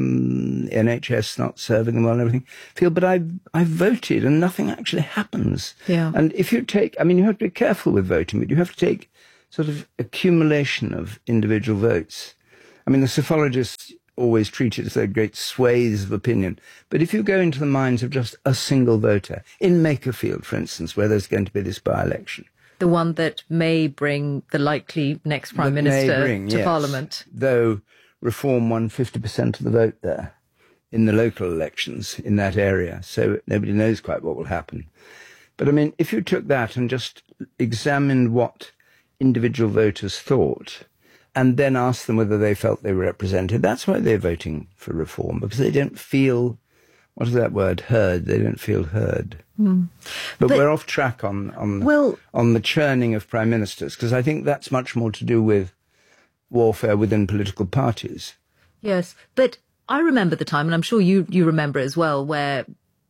NHS not serving them well and everything, feel, but I voted and nothing actually happens. Yeah. And if you take, you have to be careful with voting, but you have to take sort of accumulation of individual votes. The psephologists always treat it as a great swathes of opinion. But if you go into the minds of just a single voter, in Makerfield, for instance, where there's going to be this by-election, the one that may bring the likely next Prime Minister to Parliament. Though Reform won 50% of the vote there in the local elections in that area. So nobody knows quite what will happen. But if you took that and just examined what individual voters thought and then asked them whether they felt they were represented, that's why they're voting for reform, because they don't feel, what is that word, heard? They don't feel heard. Mm. But we're off track on the churning of prime ministers, because I think that's much more to do with warfare within political parties. Yes, but I remember the time, and I'm sure you remember as well, where,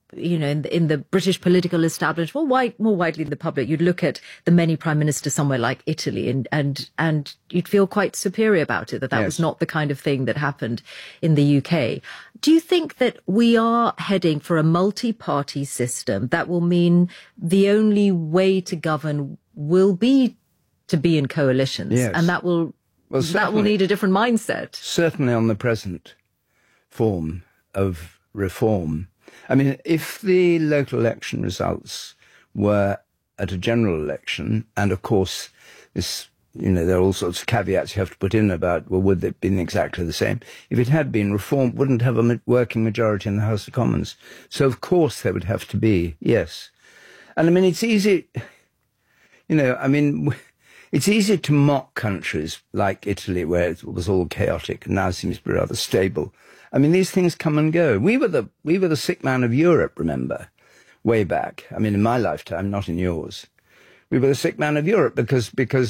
in the British political establishment, more widely in the public, you'd look at the many prime ministers somewhere like Italy and you'd feel quite superior about it, that Yes. was not the kind of thing that happened in the UK. Do you think that we are heading for a multi-party system that will mean the only way to govern will be to be in coalitions? Yes. And that will need a different mindset? Certainly on the present form of reform. If the local election results were at a general election, and of course this, there are all sorts of caveats you have to put in about, well, would it have been exactly the same? If it had been, reform wouldn't have a working majority in the House of Commons. So of course there would have to be, yes. And it's easy, it's easy to mock countries like Italy, where it was all chaotic and now seems to be rather stable. These things come and go. We were the sick man of Europe, remember, way back. In my lifetime, not in yours. We were the sick man of Europe because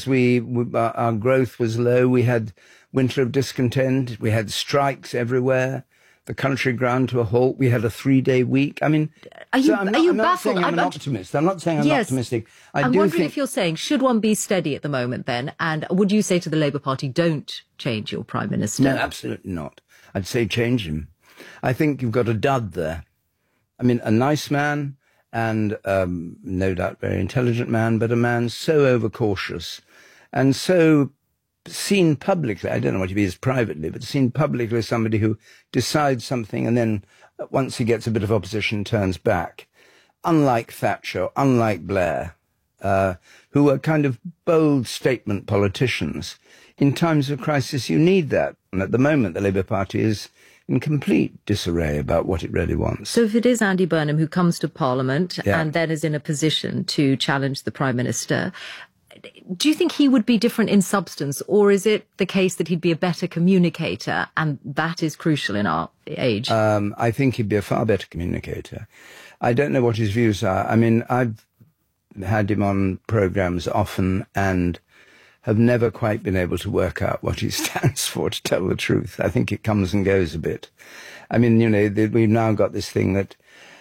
our growth was low. We had winter of discontent. We had strikes everywhere. The country ground to a halt. We had a 3-day week. Are you I'm not baffled? saying I'm an optimist. I'm not saying I'm optimistic. I'm wondering if you're saying, should one be steady at the moment then? And would you say to the Labour Party, don't change your Prime Minister? No, absolutely not. I'd say change him. I think you've got a dud there. A nice man and no doubt very intelligent man, but a man so overcautious and so seen publicly, I don't know what he is privately, but seen publicly as somebody who decides something and then once he gets a bit of opposition turns back. Unlike Thatcher, unlike Blair, who are kind of bold statement politicians. In times of crisis, you need that. And at the moment, the Labour Party is in complete disarray about what it really wants. So if it is Andy Burnham who comes to Parliament and then is in a position to challenge the Prime Minister, do you think he would be different in substance, or is it the case that he'd be a better communicator, and that is crucial in our age? I think he'd be a far better communicator. I don't know what his views are. I've had him on programmes often and have never quite been able to work out what he stands for, to tell the truth. I think it comes and goes a bit. We've now got this thing that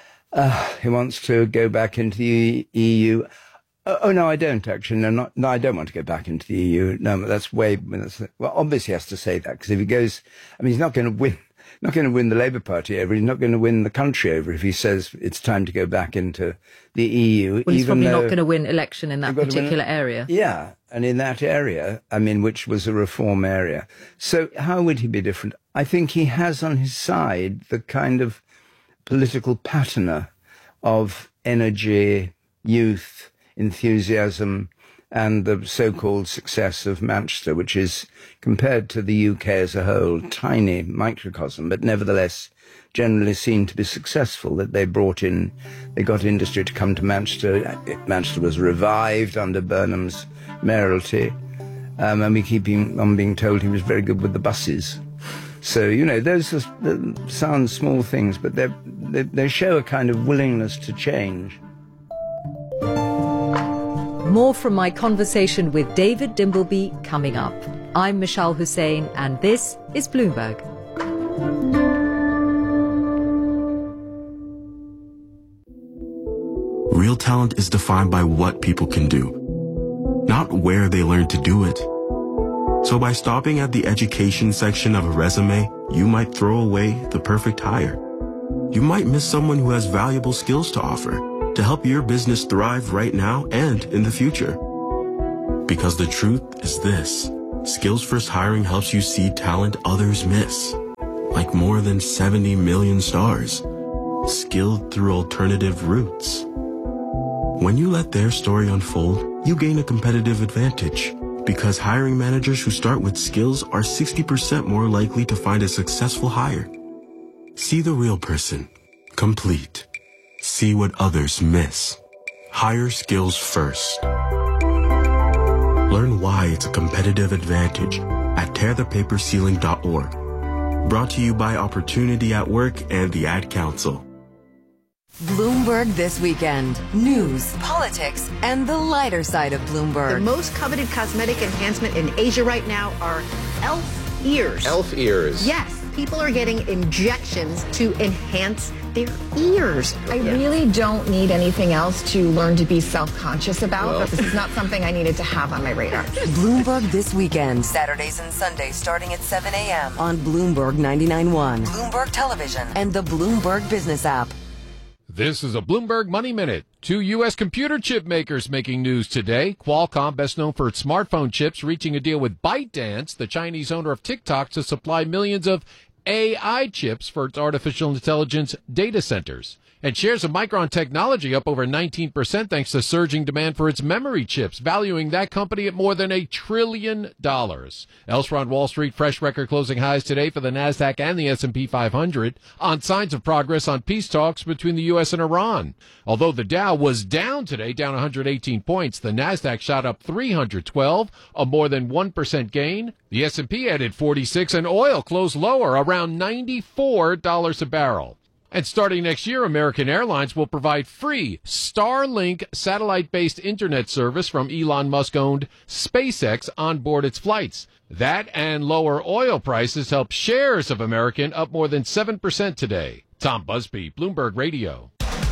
he wants to go back into the EU. Oh, no, I don't, actually. No, I don't want to go back into the EU. No, that's obviously he has to say that, because if he goes, he's not going to win. Not going to win the Labour Party over. He's not going to win the country over if he says it's time to go back into the EU. Well, he's probably not going to win election in that particular area. Yeah, and in that area, which was a reform area. So how would he be different? I think he has on his side the kind of political patterner of energy, youth, enthusiasm, and the so-called success of Manchester, which is, compared to the UK as a whole, tiny microcosm, but nevertheless generally seen to be successful, that they got industry to come to Manchester. Manchester was revived under Burnham's mayoralty, and we keep on being told he was very good with the buses. So, those sound small things, but they show a kind of willingness to change. More from my conversation with David Dimbleby coming up. I'm Michelle Hussein, and this is Bloomberg. Real talent is defined by what people can do, not where they learn to do it. So by stopping at the education section of a resume, you might throw away the perfect hire. You might miss someone who has valuable skills to offer to help your business thrive right now and in the future. Because the truth is this: Skills First Hiring helps you see talent others miss, like more than 70 million stars, skilled through alternative routes. When you let their story unfold, you gain a competitive advantage, because hiring managers who start with skills are 60% more likely to find a successful hire. See the real person, complete. See what others miss. Hire skills first. Learn why it's a competitive advantage at tearthepaperceiling.org. Brought to you by Opportunity at Work and the Ad Council. Bloomberg This Weekend. News, politics, and the lighter side of Bloomberg. The most coveted cosmetic enhancement in Asia right now are elf ears. Elf ears. Yes. People are getting injections to enhance their ears. I really don't need anything else to learn to be self-conscious about, but this is not something I needed to have on my radar. Bloomberg This Weekend. Saturdays and Sundays starting at 7 a.m. on Bloomberg 99.1, Bloomberg Television, and the Bloomberg Business app. This is a Bloomberg Money Minute. Two U.S. computer chip makers making news today. Qualcomm, best known for its smartphone chips, reaching a deal with ByteDance, the Chinese owner of TikTok, to supply millions of AI chips for its artificial intelligence data centers. And shares of Micron Technology up over 19% thanks to surging demand for its memory chips, valuing that company at more than $1 trillion. Elsewhere on Wall Street, fresh record closing highs today for the NASDAQ and the S&P 500 on signs of progress on peace talks between the U.S. and Iran. Although the Dow was down today, down 118 points, the NASDAQ shot up 312, a more than 1% gain. The S&P added 46, and oil closed lower, around $94 a barrel. And starting next year, American Airlines will provide free Starlink satellite-based internet service from Elon Musk-owned SpaceX on board its flights. That and lower oil prices helped shares of American up more than 7% today. Tom Busby, Bloomberg Radio.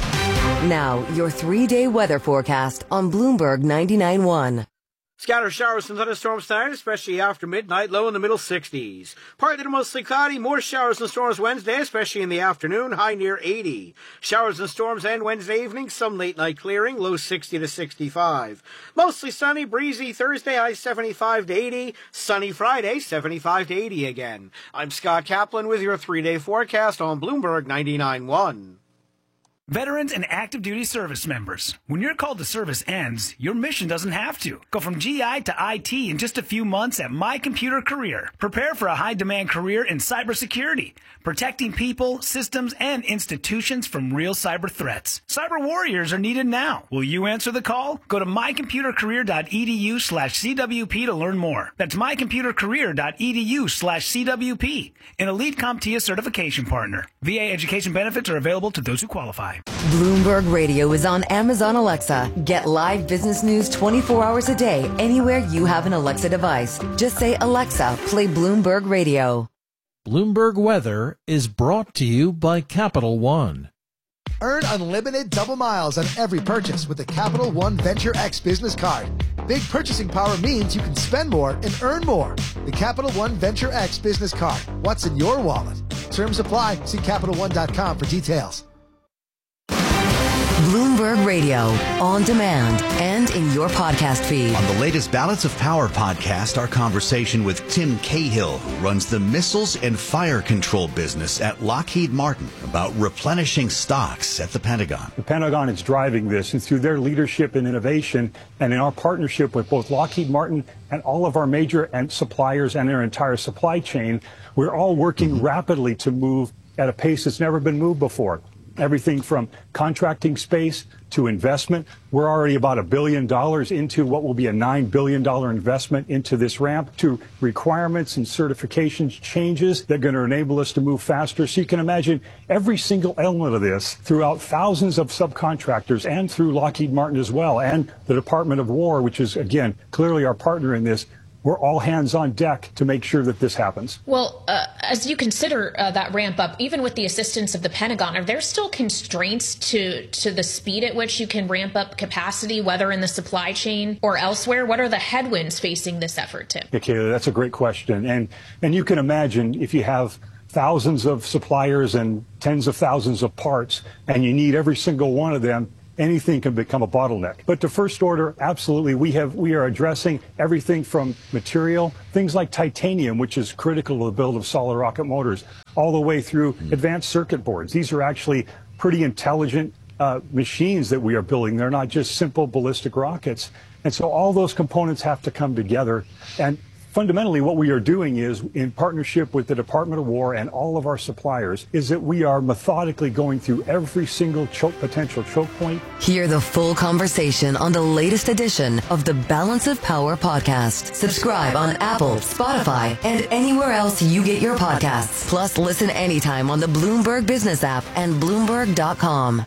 Now, your 3-day weather forecast on Bloomberg 99.1. Scattered showers and thunderstorms tonight, especially after midnight, low in the middle 60s. Partly to mostly cloudy, more showers and storms Wednesday, especially in the afternoon, high near 80. Showers and storms end Wednesday evening, some late night clearing, low 60 to 65. Mostly sunny, breezy Thursday, high 75 to 80. Sunny Friday, 75 to 80 again. I'm Scott Kaplan with your 3-day forecast on Bloomberg 99.1. Veterans and active duty service members, when your call to service ends, your mission doesn't have to. Go from GI to IT in just a few months at My Computer Career. Prepare for a high-demand career in cybersecurity, protecting people, systems, and institutions from real cyber threats. Cyber warriors are needed now. Will you answer the call? Go to mycomputercareer.edu/CWP to learn more. That's mycomputercareer.edu/CWP, an Elite CompTIA certification partner. VA education benefits are available to those who qualify. Bloomberg Radio is on Amazon Alexa. Get live business news 24 hours a day anywhere you have an Alexa device. Just say, Alexa, play Bloomberg Radio. Bloomberg Weather is brought to you by Capital One. Earn unlimited double miles on every purchase with the Capital One Venture X business card. Big purchasing power means you can spend more and earn more. The Capital One Venture X business card. What's in your wallet? Terms apply. See CapitalOne.com for details. Bloomberg Radio, on demand and in your podcast feed. On the latest Balance of Power podcast, our conversation with Tim Cahill, who runs the missiles and fire control business at Lockheed Martin, about replenishing stocks at the Pentagon. The Pentagon is driving this, and through their leadership and innovation, and in our partnership with both Lockheed Martin and all of our major suppliers and their entire supply chain, we're all working rapidly to move at a pace that's never been moved before. Everything from contracting space to investment. We're already about $1 billion into what will be a $9 billion investment into this ramp, to requirements and certifications changes that are going to enable us to move faster. So you can imagine every single element of this throughout thousands of subcontractors and through Lockheed Martin as well, and the Department of War, which is, again, clearly our partner in this. We're all hands on deck to make sure that this happens. Well, as you consider that ramp up, even with the assistance of the Pentagon, are there still constraints to the speed at which you can ramp up capacity, whether in the supply chain or elsewhere? What are the headwinds facing this effort, Tim? Yeah, Kayla, that's a great question. And you can imagine if you have thousands of suppliers and tens of thousands of parts, and you need every single one of them, anything can become a bottleneck. But to first order, absolutely, we are addressing everything from material, things like titanium, which is critical to the build of solid rocket motors, all the way through advanced circuit boards. These are actually pretty intelligent machines that we are building. They're not just simple ballistic rockets. And so all those components have to come together. And fundamentally, what we are doing is, in partnership with the Department of War and all of our suppliers, is that we are methodically going through every single potential choke point. Hear the full conversation on the latest edition of the Balance of Power podcast. Subscribe on Apple, Spotify, and anywhere else you get your podcasts. Plus, listen anytime on the Bloomberg Business app and Bloomberg.com.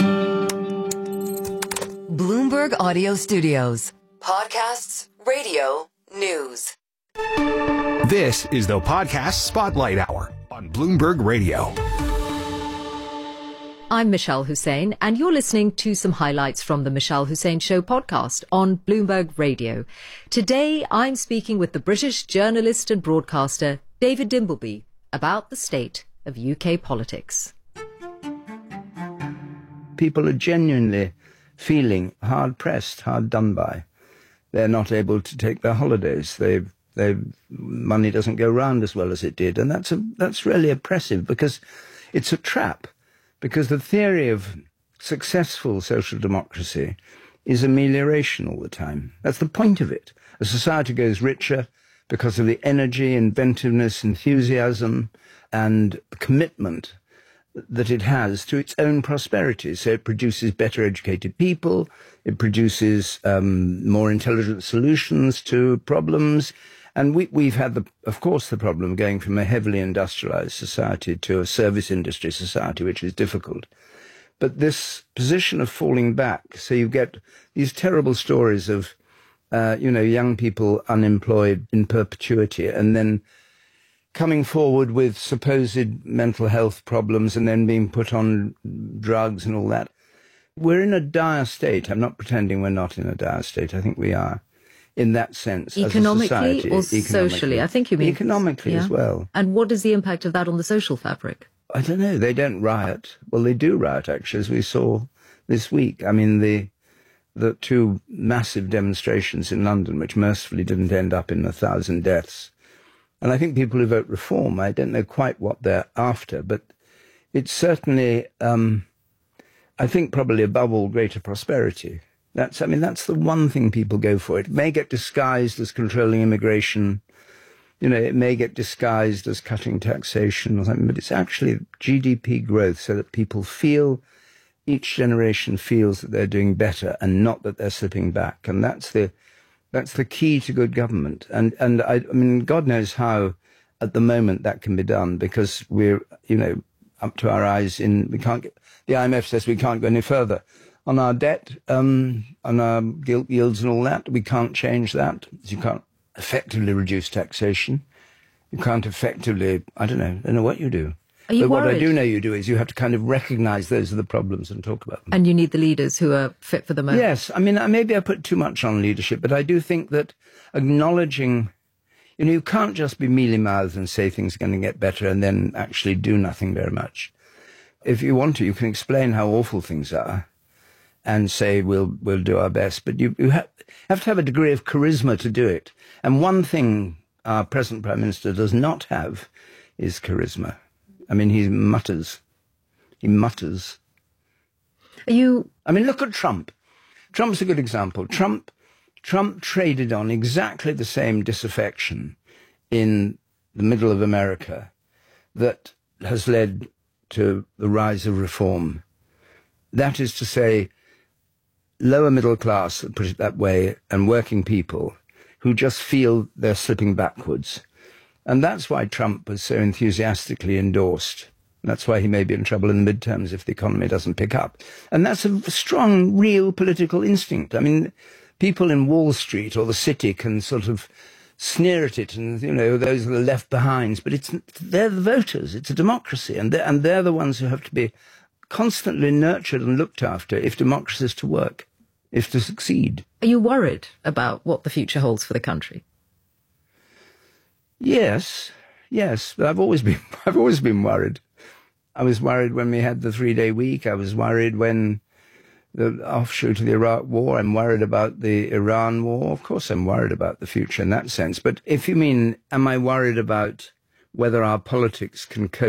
Bloomberg Audio Studios. Podcasts, radio, news. This is the Podcast Spotlight Hour on Bloomberg Radio. I'm Michelle Hussein, and you're listening to some highlights from the Michelle Hussein Show podcast on Bloomberg Radio. Today, I'm speaking with the British journalist and broadcaster David Dimbleby about the state of UK politics. People are genuinely feeling hard-pressed, hard done by. They're not able to take their holidays. Their money doesn't go round as well as it did. And that's really oppressive, because it's a trap. Because the theory of successful social democracy is amelioration all the time. That's the point of it. A society goes richer because of the energy, inventiveness, enthusiasm, and commitment that it has to its own prosperity. So it produces better educated people, it produces more intelligent solutions to problems. And we've had, of course, the problem going from a heavily industrialized society to a service industry society, which is difficult. But this position of falling back, so you get these terrible stories of, young people unemployed in perpetuity, and then coming forward with supposed mental health problems and then being put on drugs and all that. We're in a dire state. I'm not pretending we're not in a dire state. I think we are, in that sense, economically as a society. Or socially? I think you mean economically as well. And what is the impact of that on the social fabric? I don't know. They don't riot. Well, they do riot, actually, as we saw this week. I mean, the two massive demonstrations in London, which mercifully didn't end up in 1,000 deaths. And I think people who vote Reform, I don't know quite what they're after, but it's certainly, I think, probably above all, greater prosperity. That's the one thing people go for. It may get disguised as controlling immigration. It may get disguised as cutting taxation or something, but it's actually GDP growth, so that people feel, each generation feels that they're doing better and not that they're slipping back. And that's the key to good government. And I mean, God knows how at the moment that can be done, because we're, up to our eyes the IMF says we can't go any further on our debt, on our gilt yields and all that. We can't change that. You can't effectively reduce taxation. You can't effectively, I don't know what you do. Are you but worried? What I do know you do is you have to kind of recognize those are the problems and talk about them. And you need the leaders who are fit for the moment. Yes. I mean, maybe I put too much on leadership, but I do think that acknowledging, you can't just be mealy-mouthed and say things are going to get better and then actually do nothing very much. If you want to, you can explain how awful things are, and say, we'll do our best. But you have to have a degree of charisma to do it. And one thing our present Prime Minister does not have is charisma. I mean, he mutters. He mutters. I mean, look at Trump. Trump's a good example. Trump traded on exactly the same disaffection in the middle of America that has led to the rise of reform. That is to say, lower middle class, put it that way, and working people who just feel they're slipping backwards. And that's why Trump was so enthusiastically endorsed. That's why he may be in trouble in the midterms if the economy doesn't pick up. And that's a strong, real political instinct. I mean, people in Wall Street or the city can sort of sneer at it and, you know, those are the left behinds, but they're the voters. It's a democracy, and they're the ones who have to be constantly nurtured and looked after if democracy is to work, if to succeed. Are you worried about what the future holds for the country? Yes, but I've always been worried. I was worried when we had the 3-day week. I was worried when the offshoot of the Iraq war. I'm worried about the Iran war. Of course, I'm worried about the future in that sense. But if you mean, am I worried about whether our politics can cope